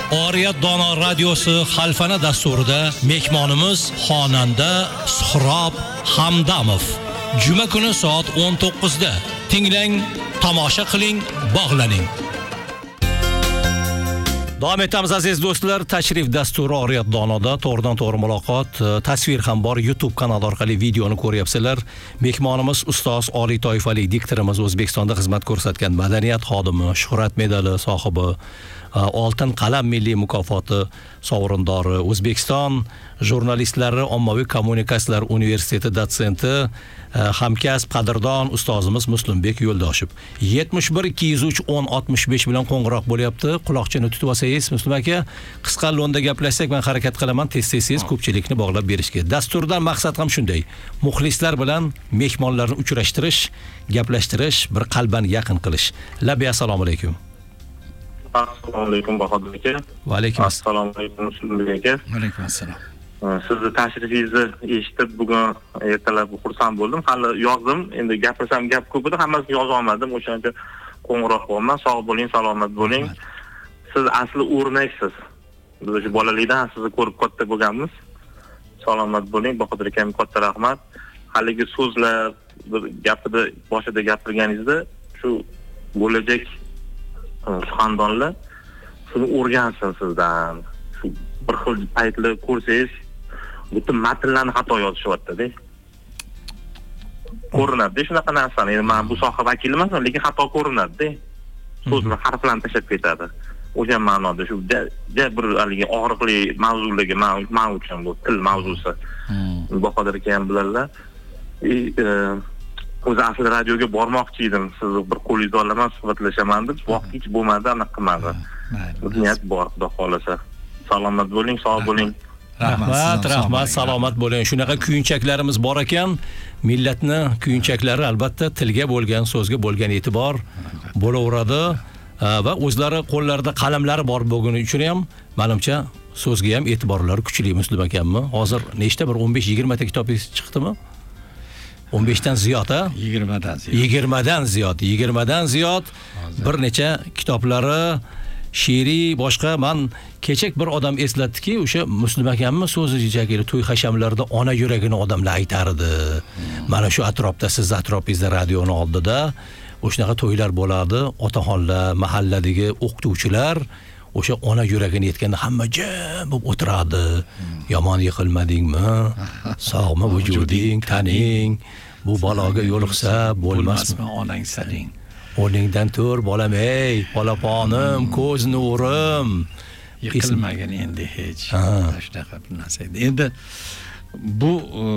Oriyat Dono radiosi Xalfana dasturida mehmonimiz xonanda Suhrob Hamdamov. Juma kuni soat 19 da. Tinglang, tomosha qiling, bog'laning. Davom etamiz aziz do'stlar. Tashrif dasturi Oriyat Donoda to'g'ridan-to'g'ri muloqot, tasvir ham bor. YouTube kanali orqali videoni ko'ryapsizlar. Mehmonimiz ustoz oliy toifali diktorimiz, O'zbekistonda xizmat ko'rsatgan madaniyat xodimi, shuhrat medali sohibi, Oltin qalam milliy mukofoti sovrindori, O'zbekiston jurnalistlari ommaviy kommunikatsiyalar universiteti dotsenti, hamkasb qadrdon ustozimiz Muslimbek Yo'ldoshev. 71 203 10 65 bilan qo'ng'iroq bo'lyapti. Quloqchini tutib olsangiz, Muslim aka, qisqa lo'nda gaplashsak, men harakat qilaman tez-tez ko'pchilikni bog'lab berishga. Dasturdan maqsad ham shunday. Muxlislar bilan mehmonlarni uchrashtirish, gaplashtirish, bir qalban yaqin qilish. Labi assalomu alaykum. Assalomu alaykum Bahodir aka. Va alaykum assalom. Assalomu alaykum Muslimbek aka. Va alaykum assalom. Sizni tashrifingizni eshitib bugun ertalab xursand bo'ldim. Hali yozdim, endi gapirsam gap ko'p edi, hammasini yoza olmadim. O'shanga qo'ng'iroq qilaman. Sog' bo'ling, salomat bo'ling. Siz asli o'rnaksiz. Biz shu bolalikdan sizni ko'rib katta bo'lganmiz. Salomat bo'ling, Bahodir akam, katta rahmat. Haligi so'zlar, gapida boshida gapirganingizda shu bo'lajak suxandonlar sizni o'rgansin sizdan. Shu bir xil paytlar ko'rsangiz, butun matnlarni xato yozishyapti-da. Ko'rinadi shunaqa narsani. Endi men bu soha vakili emasman, lekin xato ko'rinadi-da. So'zni harflarni tashlab ketadi. O'sha ma'noda shu bir haligi og'riqli mavzularga men uchun bu til mavzusi. Bahodir aka ham biladilar. O'zi asli radioga bormoqchi edim. Sizni bir qo'lingizni olaman, suhbatlashaman deb, vaqt hech bo'lmadi, aniq qilmadi. Niyat bor, xudo xolasa. Salomat bo'ling, sog' bo'ling. Rahmat, salomat bo'ling. Shunaqa kuyinchaklarimiz bor ekan. Millatni kuyinchaklari albatta tilga bo'lgan, so'zga bo'lgan e'tibor bo'laveradi va o'zlari qo'llarida qalamlari bor bo'lgani uchun ham menimcha so'zga ham e'tiborlari kuchli. Muslim akammi? Hozir nechta bir 15-20 ta kitobingiz chiqdimi? 15 dan ziyod, ha? 20 dan ziyod. 20 dan ziyod bir necha kitoblari, she'riy, boshqa. Men kechak bir odam eslatdiki, o'sha Muslim akammi so'zidagi to'y hashamlarda ona yuragini odamlar aytardi. Mana shu atrofda, siz atrofingizda radioni oldida o'shanaqa to'ylar bo'ladi. Otaxonlar, mahalladagi o'qituvchilar o'sha ona yuragini yetganda hamma jim bo'lib o'tiradi. Yomon yiqilmadingmi? Sog'mi vujuding, taning? Bu baloga yo'liqsa bo'lmasmi onang saning? O'rningdan tur bolam, ey, polaponim, ko'z nurim. Yiqilmagan endi hech. Shunaqa bir narsa edi. Endi bu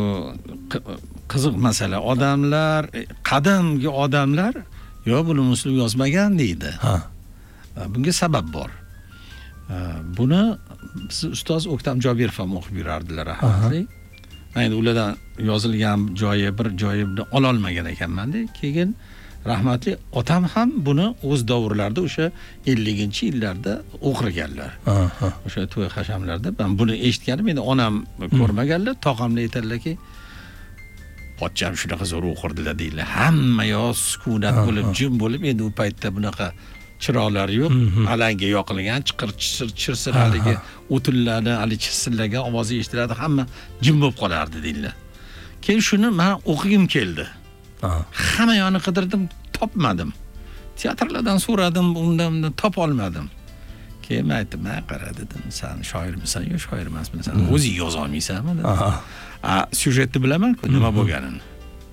qiziq masala. Odamlar, qadimgi odamlar, yo buni Muslim yozmagan deydi. Bunga sabab bor. Buni ustoz O'ktam Jobirov ham o'qib yurardilar, rahmatli. Men endi ulardan yozilgan bir joyini ola olmagan ekanman-da. Keyin rahmatli otam ham buni o'z davrlarida o'sha 50-yillarda o'qirganlar. O'sha to'y hashamlarda men buni eshitganim, endi onam ko'rmaganlar, tog'amlar aytadilarki, pochcham shunaqa zo'r o'qirdilar deydilar. Hamma yoz sukunat bo'lib, jim bo'lib, endi u paytda bunaqa chiroqlar yo'q, alanga yoqilgan, chirsir haligi o'tinlarni, hali chirsillagan ovozi eshitiladi, hamma jim bo'lib qolardi deydilar. Keyin shuni men o'qigim keldi. Hamma yoqni qidirdim, topmadim. Teatrlardan so'radim, undan top olmadim. Keyin aytdim, "Men qara dedim, sen shoirmisan yo shoir emassan? Sen o'zing yoza olmaysanmi?" dedim. Syujetni bilaman-ku, nima bo'lganini.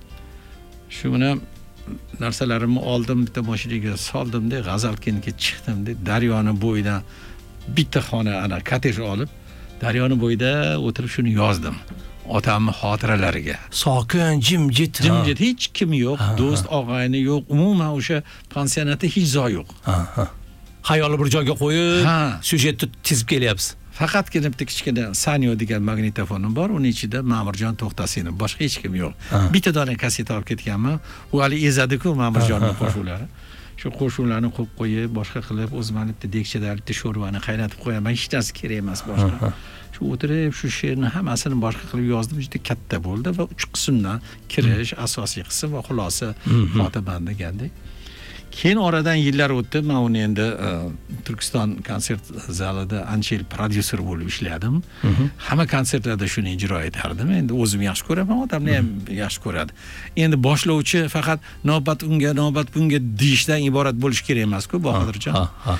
Shuni narsalarimni oldim, bitta mashinaga soldim-da, G'azalkinga chiqdim-da, daryoni bo'yidan bitta xona ana kotej olib, daryoni bo'yida o'tirib shuni yozdim. Otamning xotiralariga. Sokin, jimjit, hech kim yo'q, do'st, og'ayni yo'q, umuman o'sha pansionatda hech joy yo'q. Xayolni bir joyga qo'yib, syujetni tizib kelyapsiz. Faqatgina bitta kichkina Sanyo degan magnitofonim bor, uning ichida Ma'murjon To'xtasinov, boshqa hech kim yo'q. Bitta dona kasseta olib ketganman. U hali ezadi-ku Ma'murjonning qo'shuvlari. Shu qo'shuvlarni qo'yib qo'yib, boshqa qilib, o'zim bitta dekchada bitta sho'rvani qaynatib qo'yaman. Hech narsa kerak emas boshqa. Shu o'tirib, shu she'rni hammasini boshqa qilib yozdim, juda katta bo'ldi va 3 qismdan kirish, asosiy qism va xulosa xotimani degandek. Keyin oradan yillar o'tdi, men uni endi Turkiston konsert zalida ancha yil prodyuser bo'lib ishladim. Hamma konsertlarda shuni ijro etardim. Endi o'zim yaxshi ko'raman, odamlar ham yaxshi ko'radi. Endi boshlovchi faqat navbat unga, navbat bunga deyishdan iborat bo'lish kerak emas-ku, Bahodirjon.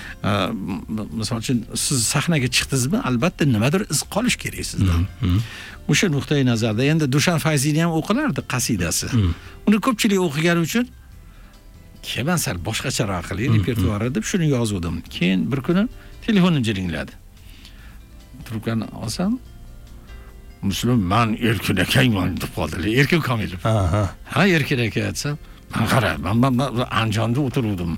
Misol uchun siz sahnaga chiqdingizmi, albatta nimadir iz qolish kerak sizdan. O'sha nuqtai nazarda endi Dushan Fayzini ham o'qilardi qasidasi. Uni ko'pchilik o'qigani uchun keyin sal boshqacharoq qilib repertuar deb shuni yozdim. Keyin bir kuni telefonim jiringladi. Trubkani olsam, Muslim men Erkin akangman deb qoldilar. Erkin Komilov. Ha, Erkin aka aytsam, men qara, men Andijonda o'tiruvdim.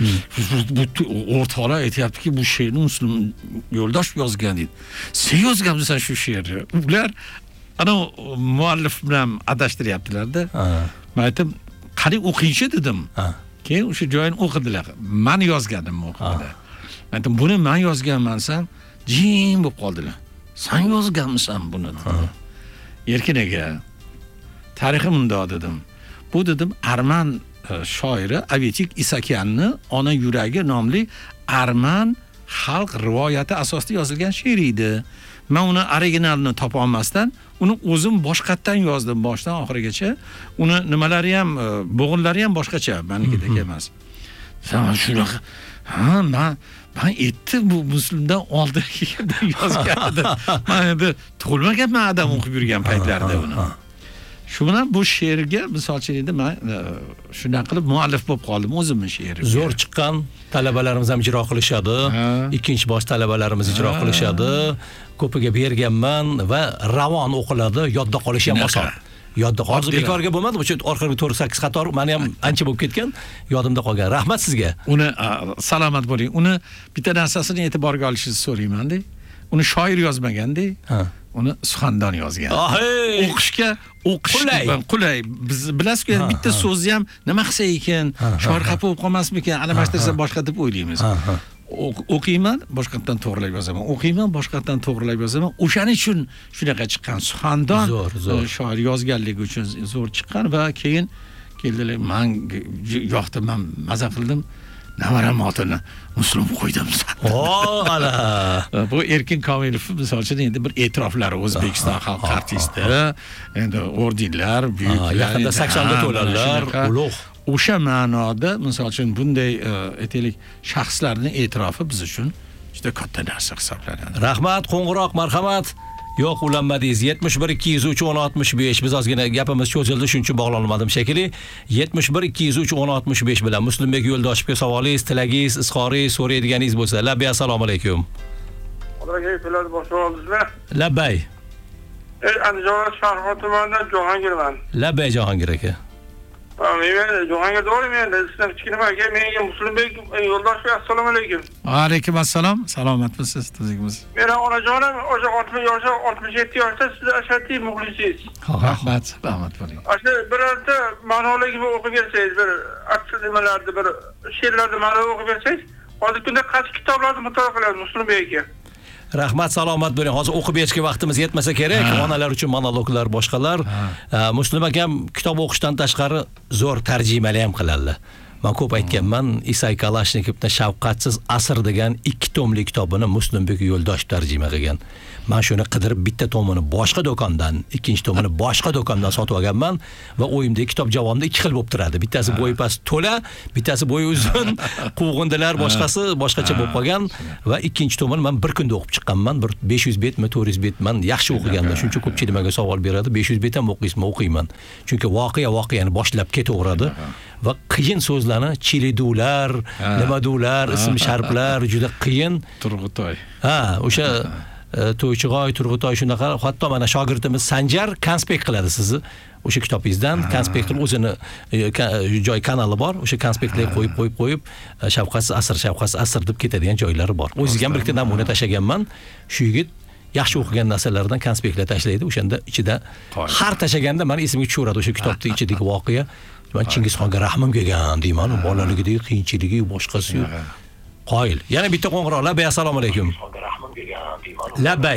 Bu o'rtoqlar aytayaptiki, bu she'rni Muslim yo'ldosh yozgan deydi. Sen yozganmisan shu she'rni? Ular ana muallif bilan adashtiryaptilar-da. Men aytdim, qani o'qiychi dedim. Keyin o'sha joyini o'qidilar. Men yozganim o'qidilar. Men aytdim, buni men yozganmansan, jim bo'lib qoldilar. Sen yozganmisan buni dedi. Erkin aka, tarixi bundoq dedim. Bu dedim Arman shoiri Avetik Isakyanni Ona yuragi nomli arman xalq rivoyati asosida yozilgan she'r edi. Men uni originalini topa olmasdan, uni o'zim boshqatdan yozdim boshdan oxirigacha. Uni nimalari ham, bo'g'inlari ham boshqacha, menikidek emas. Sen shunaqa, men aytdi bu Muslimdan oldin yozgan edim. Men endi tug'ilmaganman adam o'qib yurgan paytlarda uni. Shu bilan bu she'rga misolchi endi men shunday qilib muallif bo'lib qoldim o'zimning she'rim. Zo'r chiqqan talabalarimiz ham ijro qilishadi. Ikkinchi bosh talabalarimiz ijro qilishadi. Ko'piga berganman va ravon o'qiladi, yodda qolishi ham oson. Yodda hozir bekorga bo'lmadi, bu orqaga 4-8 qator meni ham ancha bo'lib ketgan, yodimda qolgan. Rahmat sizga. Uni salomat bo'ling. Uni bitta narsasini e'tiborga olishingizni so'rayman-da. Uni shoir yozmagan-da. Uni suxandon yozgan. O'qishga qulay. Biz bilasiz-ku, bitta so'zni ham nima qilsa ekan, shoir xafa bo'lib qolmasmikan, almashtirsa boshqa deb o'ylaymiz. O'qiyman, boshqatdan to'g'rilab yozaman. O'qiyman, boshqatdan to'g'rilab yozaman. O'shaning uchun shunaqa chiqqan suxandon shoir yozganligi uchun zo'r chiqqan va keyin keldilar, men yoqdi, men maza qildim. Navaram otini Muslim qo'ydim. Ala. Bu Erkin Komilov misol uchun endi bir e'tiroflari O'zbekiston xalq artisti, endi ordenlar, buyuklar, yaqinda 80 ga to'ladilar, ulug'. O'sha ma'noda misol uchun bunday aytaylik shaxslarning e'tirofi biz uchun juda katta narsa hisoblanadi. Rahmat, qo'ng'iroq, marhamat. Yo'q, ulanmadingiz. 71 203 1065. Biz ozgina gapimiz cho'zildi, shuning uchun bog'lanmadim shekilli. 71 203 1065 bilan Muslimbek Yo'ldoshevga savolingiz, tilagingiz, izhoringiz, so'raydiganingiz bo'lsa, labbay, assalomu alaykum. Alaykum, boshqarsizmi? Labbay. Andijon Sharqot tumanidan Jahongirman. Labbay Jahongir aka. Men Jahongir do'rmen, sizdan kichkina aka, menga Muslimbek Yo'ldoshev, assalomu alaykum. Alaykum assalom. Salomatmisiz, tuzukmisiz? Meni onajonim o'sha 60 yoshda, 67 yoshda sizni ashaddiy muxlisingiz. Rahmat, salomat bo'ling. O'sha birorta ma'nolarga o'qib bersangiz, bir nimalarni, bir she'rlarni ma'no o'qib bersangiz, hozirgi kunda qaysi kitoblarni mutolaa qilasiz Muslimbek aka? Rahmat, salomat bo'ling. Hozir o'qib berishga vaqtimiz yetmasa kerak. Onalar uchun monologlar boshqalar. Muslim akam kitob o'qishdan tashqari zo'r tarjimalar ham qiladi. Men ko'p aytganman, Isay Kalashnikovning Shafqatsiz asr degan 2 tomli kitobini Muslimbek Yo'ldoshev tarjima qilgan. Men shuni qidirib bitta tomini boshqa do'kondan, ikkinchi tomini boshqa do'kondan sotib olganman va o'yimdagi kitob javomida 2 xil bo'lib turadi. Bittasi bo'yi past to'la, bittasi bo'yi uzun, quvg'indilar, boshqasi boshqacha bo'lib qolgan va ikkinchi tomini men bir kunda o'qib chiqqanman. Bir 500 betmi, 400 bet men yaxshi o'qiganman. Shuncha ko'pchilik menga savol beradi, 500 bet ham o'qiysizmi? O'qiyman. Chunki voqeani boshlab ketaveradi va qiyin so'zlarni chilidular, nimadular, ism sharplar juda qiyin. Turg'utoy. O'sha To'ychig'oy, Turg'utoy shunaqa, hatto mana shogirdimiz Sanjar konspekt qiladi sizni. O'sha kitobingizdan konspekt qilib o'zini joy kanali bor. O'sha konspektlarni qo'yib Shafqatsiz asr deb ketadigan joylari bor. O'zingizga ham bitta namuna tashlaganman. Shu yigit yaxshi o'qigan narsalardan konspektlar tashlaydi. O'shanda ichida har tashaganda meni esimga tushiradi o'sha kitobning ichidagi voqea. Men Chingizxonga rahmim kelgan deyman, bolaligidagi qiyinchiligi boshqasi yo'q. Qoyil. Yana bitta qo'ng'iroq. Labbay, assalomu alaykum. Labbay.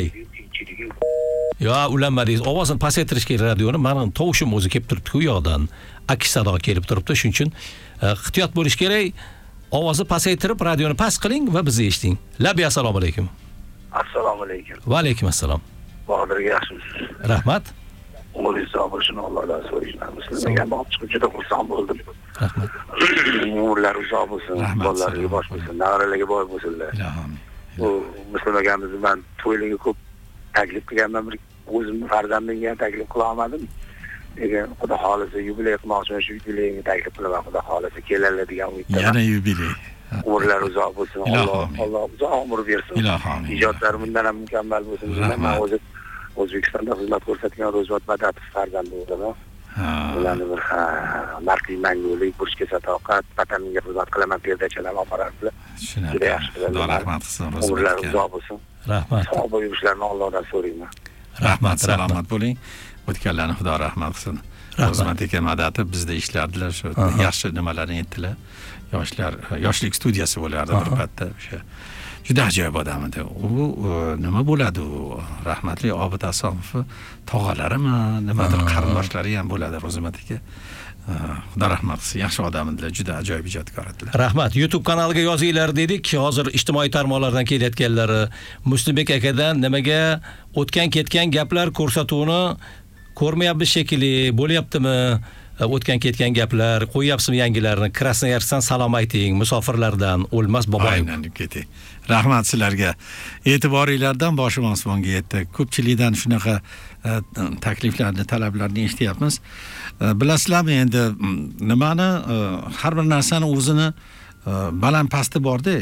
Yo, ulanmadingiz. Ovozini pasaytirish kerak radioni. Mening tovushim o'zi kelib turibdi-ku yoqdan. Aks sado kelib turibdi. Shuning uchun Ehtiyot bo'lish kerak. Ovozni pasaytirib, radioni past qiling va bizni eshiting. Labi assalomu alaykum. Assalomu alaykum. Va alaykum assalom. Bahodirga yaxshimisiz? Rahmat. Umringiz sog' bo'lsin, Allohdan so'rayman. Sizlarga borib chiqib juda xursand bo'ldim. Rahmat. Umrlar uzoq bo'lsin, bolalarga bosh bo'lsin, navaralarga boy bo'lsinlar. Bu Muslim akamizni men to'ylarga ko'p taklif qilganman, bir o'zimni farzandimga taklif qila olmadim. Lekin Xudo xolisa yubiley qilmoqchiman, shu yubileyga taklif qilaman, Xudo xolisa keladilar degan umiddaman. Yana yubiley. Umrlar uzoq bo'lsin, Alloh uzoq umr bersin. Ijodlar bundan ham mukammal bo'lsin. Men o'zim O'zbekistonda xizmat ko'rsatgan Ro'zvat Madatov farzandi bo'laman. Ularni bir mardlik, mangulik, burchga sadoqat, vatanimga xizmat qilaman perdachalar oparardilar. Juda yaxshi. Xudo rahmat qilsin. Umrlar uzoq bo'lsin. Rahmat. Sog' bo'ling, ishlarni Allohdan so'rayman. Rahmat, salomat bo'ling. O'tganlarni Xudo rahmat qilsin. Ro'zmat aka Madatov bizda ishlardilar, shu yaxshi nimalarni aytdilar. Yoshlik studiyasi bo'lardi bir paytda o'sha. Juda ajoyib odam edi. U nima bo'ladi u? Rahmatli Obid Asomov tog'alarimi, nimadir qarindoshlari ham bo'ladi Ro'zmat aka. Xudo rahmat qilsin. Yaxshi odam edilar, juda ajoyib ijodkor edilar. Rahmat. YouTube kanaliga yozinglar dedik. Hozir ijtimoiy tarmoqlardan kelayotganlari Muslimbek akadan nimaga o'tgan-ketgan gaplar ko'rsatuvini ko'rmayapmiz shekilli, bo'lyaptimi? O'tgan ketgan gaplar, qo'yyapsizmi yangilarni? Krasnoyarskdan salom ayting, musofirlardan, o'lmas boboyim. Aynan ketdi. Rahmat sizlarga. E'tiboringlardan boshim osmonga yetdi. Ko'pchilikdan shunaqa takliflarni, talablarni eshityapmiz. Bilasizlarmi endi nimani, har bir narsani o'zini baland pasti bor-da.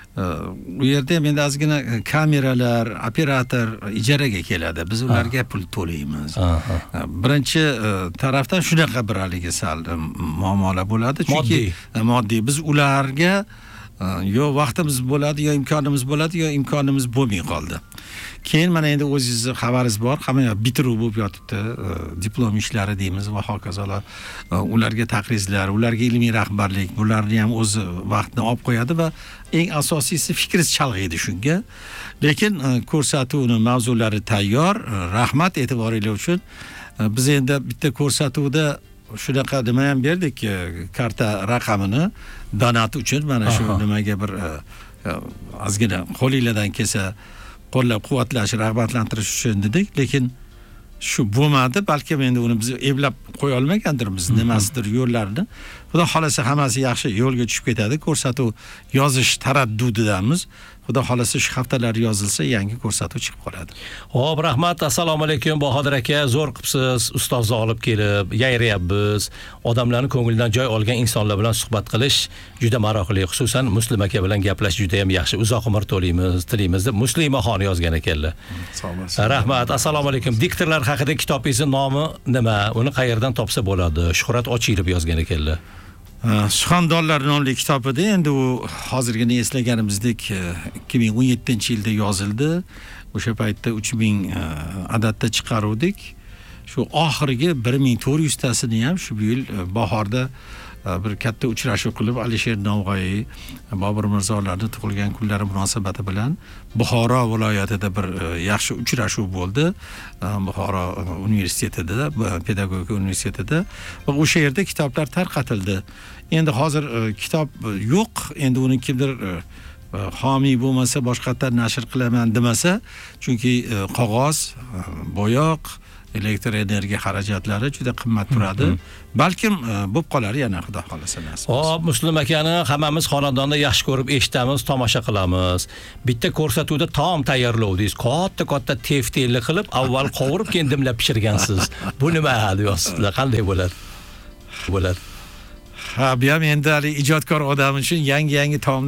U yerda ham endi ozgina kameralar, operator ijaraga keladi. Biz ularga pul to'laymiz. Birinchi tarafdan shunaqa bir haligi sal muammolar bo'ladi, chunki moddiy biz ularga yo vaqtimiz bo'ladi, yo imkonimiz bo'ladi, yo imkonimiz bo'lmay qoldi. Keyin mana endi o'zingizni xabaringiz bor, hamma bitiruv bo'lib yotibdi, diplom ishlari deymiz va hokazolar. Ularga taqrizlar, ularga ilmiy rahbarlik, bularni ham o'zi vaqtni olib qo'yadi va eng asosiysi fikringiz chalg'iydi shunga. Lekin ko'rsatuvning mavzulari tayyor. Rahmat e'tiboringlar uchun. Biz endi bitta ko'rsatuvda shunaqa nima ham berdik, karta raqamini donat uchun mana shu nimaga bir ozgina qo'linglardan kelsa qo'llab-quvvatlash, rag'batlantirish uchun dedik, lekin shu bo'lmadi, balki endi uni biz eplab qo'ya olmagandirmiz, nimasidir yo'llarini. Xudo xolasa hammasi yaxshi yo'lga tushib ketadi. Ko'rsatuv yozish taraddudidamiz. Xudo xolasa shu haftalar yozilsa, yangi ko'rsatuv chiqib qoladi. Xo'p, rahmat. Assalomu alaykum Bahodir aka. Zo'r qilibsiz, ustozni olib kelib, yayrayapmiz. Odamlarning ko'nglidan joy olgan insonlar bilan suhbat qilish juda maroqli. Xususan Muslim aka bilan gaplash juda ham yaxshi. Uzoq umr tilaymiz deb Muslimaxon yozgan ekanlar. Rahmat. Assalomu alaykum. Diktorlar haqida kitobingizning nomi nima? Uni qayerdan topsa bo'ladi? Shuhrat Ochilov yozgan ekanlar. Suxandonlar nomli kitob edi. Endi u hozirgina eslaganimizdek 2017-yilda yozildi. O'sha paytda 3000 adadda chiqaruvdik. Shu oxirgi 1400 tasini ham shu yil bahorda bir katta uchrashuv qilib, Alisher Navg'oy, Bobur Mirzolarning tug'ilgan kunlari munosabati bilan Buxoro viloyatida bir yaxshi uchrashuv bo'ldi. Buxoro universitetida, pedagogika universitetida va o'sha yerda kitoblar tarqatildi. Endi hozir kitob yo'q. Endi uni kimdir homiy bo'lmasa, boshqatdan nashr qilaman demasa, chunki qog'oz, bo'yoq, elektr energiya xarajatlari juda qimmat turadi. Balkim bo'lib qolar yana Xudo xolasa nasib. Xo'p, Muslim akani hammamiz xonadonda yaxshi ko'rib eshitamiz, tomosha qilamiz. Bitta ko'rsatuvda taom tayyorlovdingiz. Katta teftelli qilib, avval qovurib, keyin dimlab pishirgansiz. Bu nima deyapsizlar? Qanday bo'ladi? Ha, bu ham endi ijodkor odam uchun yangi taom